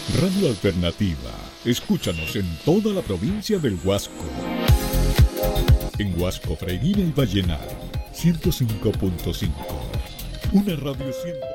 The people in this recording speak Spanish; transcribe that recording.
Radio Alternativa. Escúchanos en toda la provincia del Huasco. En Huasco, Freirina y Vallenar, 105.5. Una radio 100%.